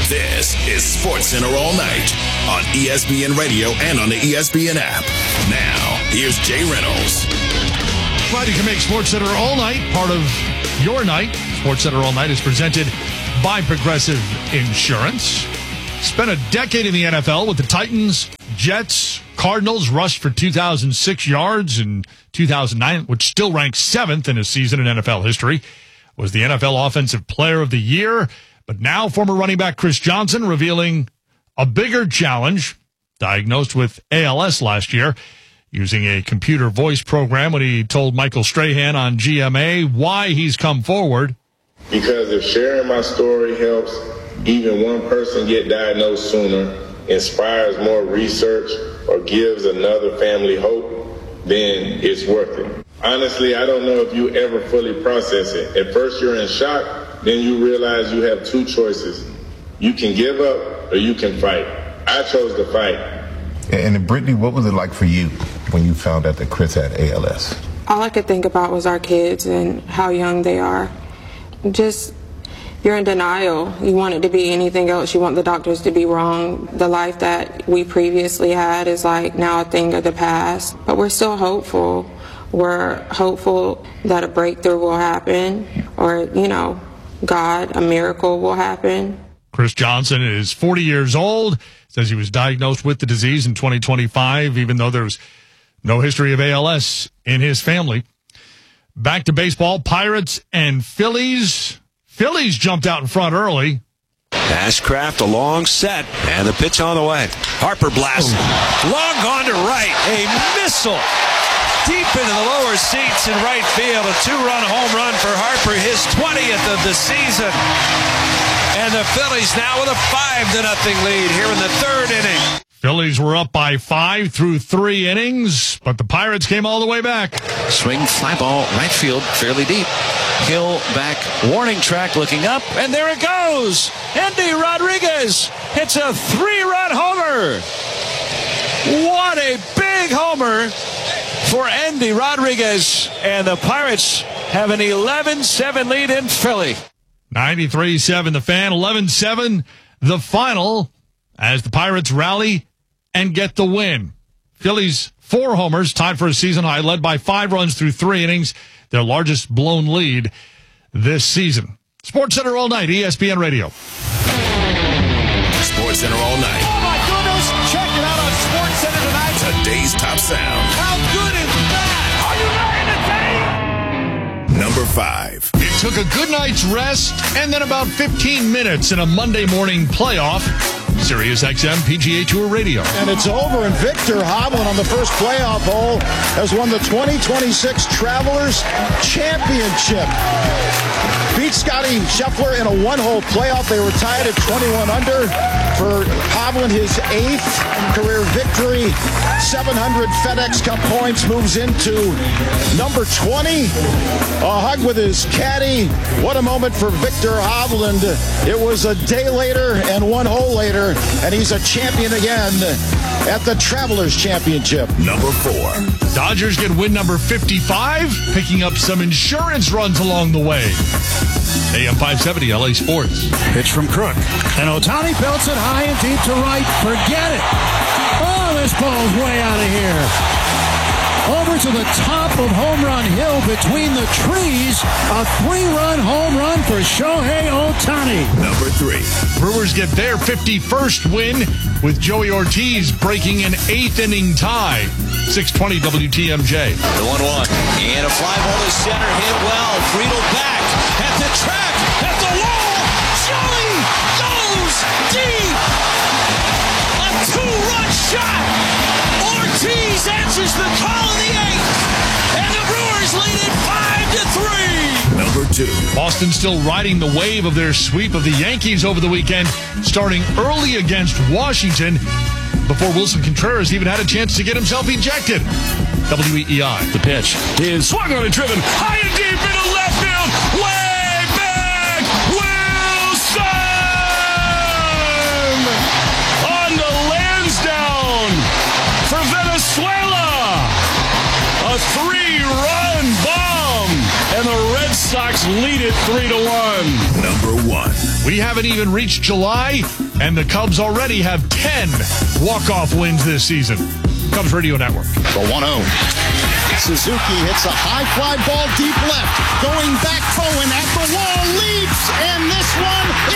This is SportsCenter All Night on ESPN Radio and on the ESPN app. Now, here's Jay Reynolds. Glad you can make SportsCenter All Night part of your night. SportsCenter All Night is presented by Progressive Insurance. Spent a decade in the NFL with the Titans, Jets, Cardinals, rushed for 2,006 yards in 2009, which still ranks 7th in a season in NFL history. Was the NFL Offensive Player of the Year. But now former running back Chris Johnson revealing a bigger challenge, diagnosed with ALS last year, using a computer voice program when he told Michael Strahan on GMA why he's come forward. Because if sharing my story helps even one person get diagnosed sooner, inspires more research, or gives another family hope, then it's worth it. Honestly, I don't know if you ever fully process it. At first you're in shock. Then you realize you have two choices. You can give up or you can fight. I chose to fight. And Brittany, what was it like for you when you found out that Chris had ALS? All I could think about was our kids and how young they are. Just, you're in denial. You want it to be anything else. You want the doctors to be wrong. The life that we previously had is like now a thing of the past. But we're still hopeful. We're hopeful that a breakthrough will happen or, God, a miracle will happen. Chris Johnson is 40 years old, says he was diagnosed with the disease in 2025, even though there's no history of ALS in his family. Back to baseball, Pirates and Phillies. Phillies jumped out in front early. Ashcraft, a long set, and the pitch on the way. Harper blast. Long gone to right. A missile. Deep into the lower seats in right field. A 2-run home run for Harper, his 20th of the season. And the Phillies now with a 5-0 lead here in the third inning. Phillies were up by 5 through 3 innings, but the Pirates came all the way back. Swing, fly ball, right field, fairly deep. Hill back, warning track looking up, and there it goes. Endy Rodriguez hits a 3-run homer. What a big homer for Endy Rodriguez, and the Pirates have an 11-7 lead in Philly. 93-7 the Fan, 11-7 the final as the Pirates rally and get the win. Phillies 4 homers, tied for a season high, led by 5 runs through 3 innings, their largest blown lead this season. SportsCenter All Night, ESPN Radio. SportsCenter All Night. Oh my goodness, check it out on SportsCenter tonight. Today's top sound. How good is that? Are you ready to take? Number 5. It took a good night's rest and then about 15 minutes in a Monday morning playoff. Sirius XM PGA Tour Radio. And it's over, and Victor Hovland on the first playoff hole has won the 2026 Travelers Championship. Beat Scotty Scheffler in a 1-hole playoff. They were tied at 21 under. For Hovland, his 8th career victory. 700 FedEx Cup points, moves into number 20. A hug with his caddy. What a moment for Victor Hovland. It was a day later and 1 hole later, and he's a champion again at the Travelers Championship. Number 4. Dodgers get win number 55, picking up some insurance runs along the way. AM 570 LA Sports. Pitch from Crook. And Ohtani belts it high and deep to right. Forget it. Oh, this ball's way out of here. Over to the top of Home Run Hill between the trees. A 3-run home run for Shohei Ohtani. Number 3. Brewers get their 51st win with Joey Ortiz breaking an 8th-inning tie. 620 WTMJ. The 1-1. And a fly ball to center. Hit well. Friedel back at the track. At the wall. Joey goes deep. A 2-run shot. Ortiz answers the call in the 8th. And the Brewers lead it 5-3. Number 2. Boston still riding the wave of their sweep of the Yankees over the weekend, starting early against Washington before Wilson Contreras even had a chance to get himself ejected. WEEI. The pitch is swung on and driven high and deep into left field. Way back, Wilson! On to Lansdowne for Venezuela. A 3-run bomb, and the Red Sox lead it 3-1. Number 1. We haven't even reached July, and the Cubs already have 10 walk-off wins this season. Cubs Radio Network. The 1-0. Suzuki hits a high fly ball deep left. Going